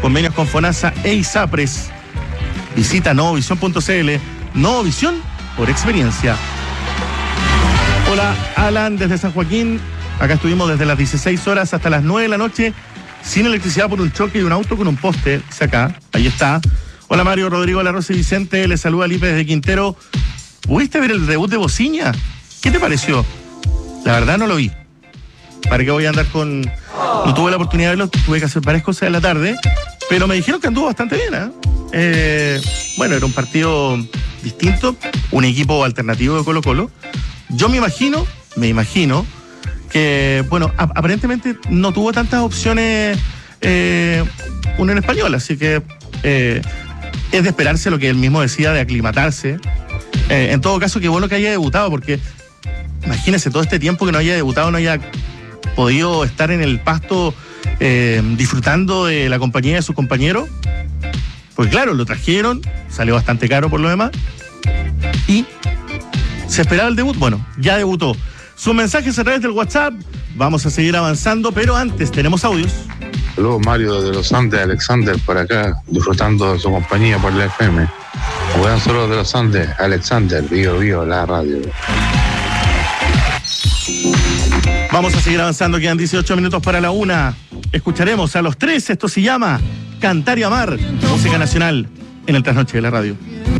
convenios con FONASA e ISAPRES. Visita novovisión.cl. Novovisión por experiencia. Hola, Alan, desde San Joaquín. Acá estuvimos desde las 16 horas hasta las 9 de la noche, sin electricidad por un choque de un auto con un poste. Dice acá, ahí está. Hola, Mario, Rodrigo, La Rosa y Vicente. Les saluda Lipe desde Quintero. ¿Pudiste ver el debut de Bociña? ¿Qué te pareció? La verdad no lo vi. ¿Para qué voy a andar con...? No tuve la oportunidad de verlo, tuve que hacer varias cosas en la tarde, pero me dijeron que anduvo bastante bien, bueno, era un partido distinto, un equipo alternativo de Colo-Colo. Yo me imagino que, bueno, aparentemente no tuvo tantas opciones Unión Española, así que es de esperarse lo que él mismo decía de aclimatarse. En todo caso, qué bueno que haya debutado, porque imagínese todo este tiempo que no haya debutado, no haya podido estar en el pasto disfrutando de la compañía de sus compañeros. Pues claro, lo trajeron, salió bastante caro por lo demás, y se esperaba el debut. Bueno, ya debutó. Sus mensajes a través del WhatsApp. Vamos a seguir avanzando, pero antes tenemos audios. Saludos, Mario, de los Andes, Alexander, por acá, disfrutando de su compañía por la FM. Buenos saludos de los Andes, Alexander, vivo, la radio. Vamos a seguir avanzando, quedan 18 minutos para la 1. Escucharemos a los tres, esto se llama Cantar y Amar, música nacional en el Trasnoche de la Radio.